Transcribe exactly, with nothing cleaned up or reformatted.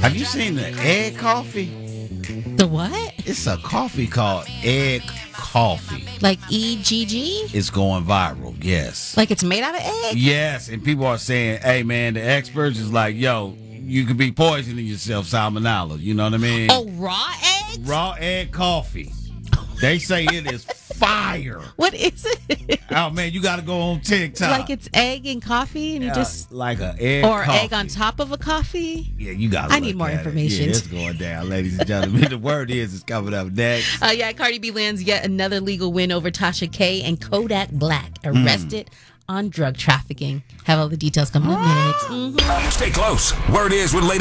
Have you seen the egg coffee? The what? It's a coffee called egg coffee. Like E G G? It's going viral, yes. Like it's made out of egg? Yes, and people are saying, hey, man, the experts is like, yo, you could be poisoning yourself, salmonella. You know what I mean? Oh, raw eggs? Raw egg coffee. They say it is fire. What is it? Oh, man, you got to go on TikTok. Like it's egg and coffee and you Yeah, just... like an egg Or coffee. egg on top of a coffee? Yeah, you got to I need more information. Yeah, it's going down, ladies and gentlemen. The word is it's coming up next. Uh, yeah, Cardi B lands yet another legal win over Tasha K and Kodak Black, arrested mm. on drug trafficking. Have all the details coming up next. Mm-hmm. Stay close. Word is with Lady